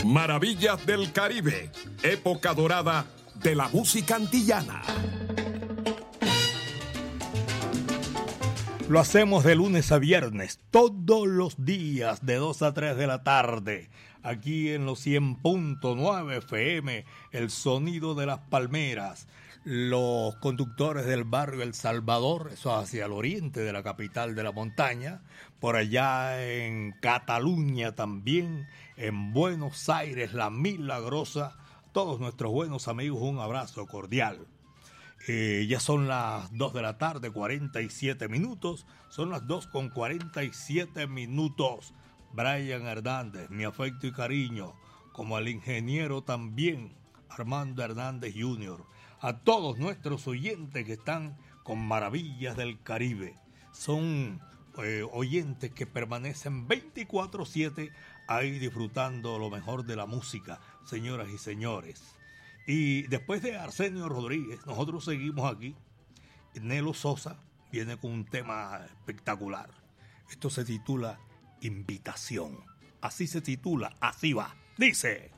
Maravillas del Caribe, época dorada de la música antillana. Lo hacemos de lunes a viernes, todos los días, de 2 a 3 de la tarde, aquí en los 100.9 FM, el sonido de las palmeras. Los conductores del barrio El Salvador, eso hacia el oriente de la capital de la montaña, por allá en Cataluña también, en Buenos Aires, La Milagrosa, todos nuestros buenos amigos, un abrazo cordial. Ya son las 2 de la tarde, 47 minutos. Son las 2:47. Brian Hernández, mi afecto y cariño, como al ingeniero también, Armando Hernández Jr., a todos nuestros oyentes que están con Maravillas del Caribe. Son oyentes que permanecen 24/7 ahí disfrutando lo mejor de la música, señoras y señores. Y después de Arsenio Rodríguez, nosotros seguimos aquí. Nelo Sosa viene con un tema espectacular. Esto se titula Invitación. Así se titula, así va. Dice...